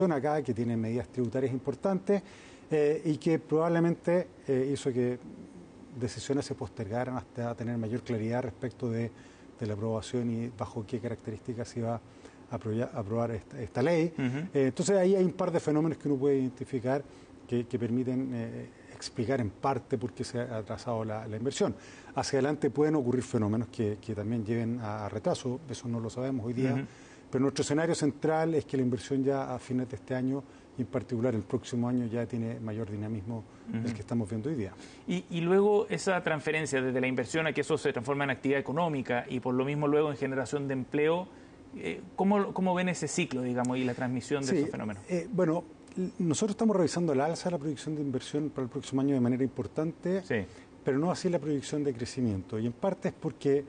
acá, que tiene medidas tributarias importantes y que probablemente hizo que decisiones se postergaran hasta tener mayor claridad respecto de la aprobación y bajo qué características se iba a aprobar esta ley. Entonces ahí hay un par de fenómenos que uno puede identificar que permiten explicar en parte por qué se ha atrasado la inversión. Hacia adelante pueden ocurrir fenómenos que también lleven a retraso, eso no lo sabemos hoy día, pero nuestro escenario central es que la inversión ya a fines de este año, y en particular el próximo año, ya tiene mayor dinamismo del que estamos viendo hoy día. Y luego esa transferencia desde la inversión a que eso se transforma en actividad económica y por lo mismo luego en generación de empleo, ¿cómo ven ese ciclo, digamos, y la transmisión de esos fenómenos? Bueno, nosotros estamos revisando al alza la proyección de inversión para el próximo año de manera importante, pero no así la proyección de crecimiento. Y en parte es porque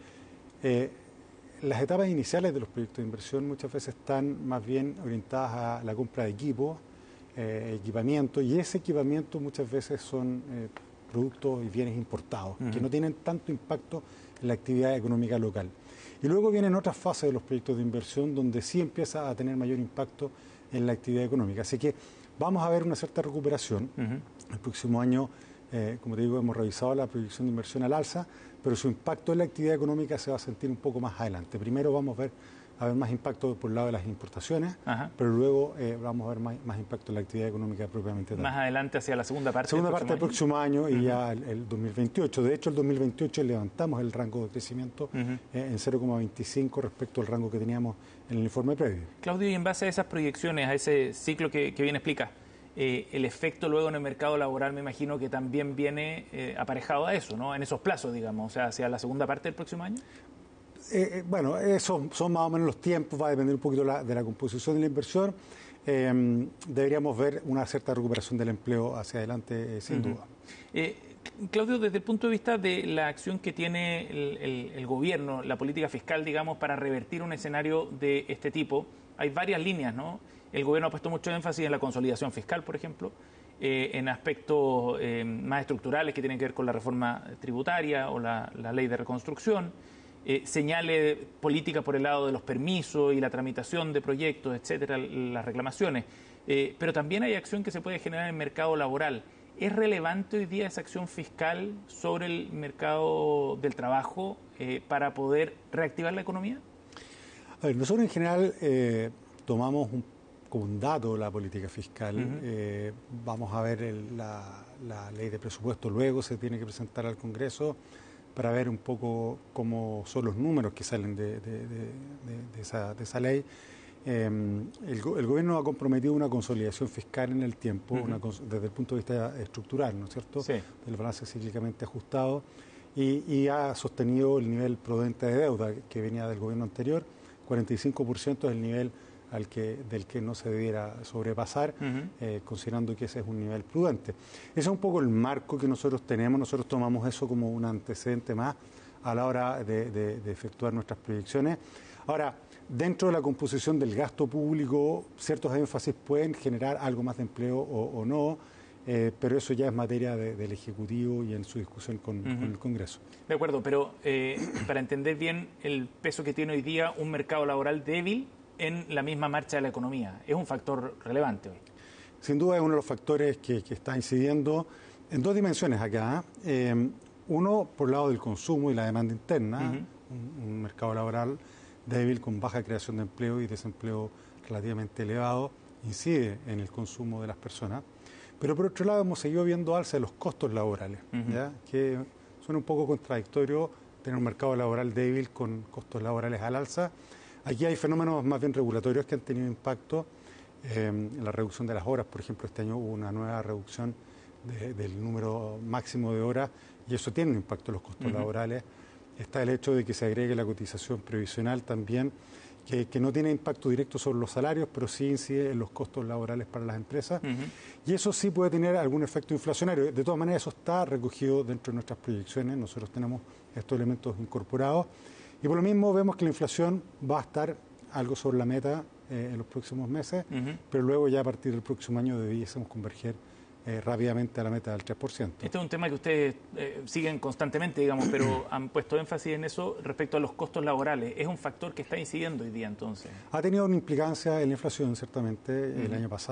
las etapas iniciales de los proyectos de inversión muchas veces están más bien orientadas a la compra de equipos, equipamiento, y ese equipamiento muchas veces son productos y bienes importados, que no tienen tanto impacto en la actividad económica local. Y luego vienen otras fases de los proyectos de inversión donde sí empieza a tener mayor impacto en la actividad económica. Así que vamos a ver una cierta recuperación. El próximo año, como te digo, hemos revisado la proyección de inversión al alza, pero su impacto en la actividad económica se va a sentir un poco más adelante. Primero vamos a ver más impacto por el lado de las importaciones, pero luego vamos a ver más impacto en la actividad económica propiamente tal. Más adelante, hacia la segunda parte del próximo año y ya el 2028. De hecho, el 2028 levantamos el rango de crecimiento en 0,25 respecto al rango que teníamos en el informe previo. Claudio, y en base a esas proyecciones, a ese ciclo que bien explicas, el efecto luego en el mercado laboral me imagino que también viene aparejado a eso, ¿no? En esos plazos, digamos, o sea, hacia la segunda parte del próximo año. Bueno, esos son más o menos los tiempos, va a depender un poquito de la composición de la inversión. Deberíamos ver una cierta recuperación del empleo hacia adelante, sin duda. Claudio, desde el punto de vista de la acción que tiene el gobierno, la política fiscal, digamos, para revertir un escenario de este tipo, hay varias líneas, ¿no? El gobierno ha puesto mucho énfasis en la consolidación fiscal, por ejemplo, en aspectos más estructurales que tienen que ver con la reforma tributaria o la ley de reconstrucción, señales políticas por el lado de los permisos y la tramitación de proyectos, etcétera, las reclamaciones, pero también hay acción que se puede generar en el mercado laboral. ¿Es relevante hoy día esa acción fiscal sobre el mercado del trabajo para poder reactivar la economía? A ver, nosotros en general tomamos como un dato la política fiscal. Vamos a ver la ley de presupuesto, luego se tiene que presentar al Congreso para ver un poco cómo son los números que salen de esa ley. El gobierno ha comprometido una consolidación fiscal en el tiempo, desde el punto de vista estructural, ¿no es cierto?, del balance cíclicamente ajustado, y ha sostenido el nivel prudente de deuda que venía del gobierno anterior. 45% es el nivel del que no se debiera sobrepasar, considerando que ese es un nivel prudente. Ese es un poco el marco que nosotros tenemos. Nosotros tomamos eso como un antecedente más a la hora de efectuar nuestras proyecciones. Ahora, dentro de la composición del gasto público, ciertos énfasis pueden generar algo más de empleo o no, pero eso ya es materia del Ejecutivo y en su discusión con el Congreso. De acuerdo, pero para entender bien el peso que tiene hoy día un mercado laboral débil en la misma marcha de la economía, ¿es un factor relevante hoy? Sin duda es uno de los factores que está incidiendo en dos dimensiones acá. Uno, por el lado del consumo y la demanda interna, un mercado laboral débil con baja creación de empleo y desempleo relativamente elevado, incide en el consumo de las personas. Pero por otro lado hemos seguido viendo alza de los costos laborales, ¿ya? Que suena un poco contradictorio tener un mercado laboral débil con costos laborales al alza. Aquí hay fenómenos más bien regulatorios que han tenido impacto en la reducción de las horas. Por ejemplo, este año hubo una nueva reducción del número máximo de horas y eso tiene un impacto en los costos laborales. Está el hecho de que se agregue la cotización previsional también, que no tiene impacto directo sobre los salarios, pero sí incide en los costos laborales para las empresas. Y eso sí puede tener algún efecto inflacionario. De todas maneras, eso está recogido dentro de nuestras proyecciones. Nosotros tenemos estos elementos incorporados. Y por lo mismo vemos que la inflación va a estar algo sobre la meta en los próximos meses, pero luego ya a partir del próximo año debiésemos converger rápidamente a la meta del 3%. Este es un tema que ustedes siguen constantemente, digamos, pero han puesto énfasis en eso respecto a los costos laborales. ¿Es un factor que está incidiendo hoy día entonces? Ha tenido una implicancia en la inflación, ciertamente, el año pasado.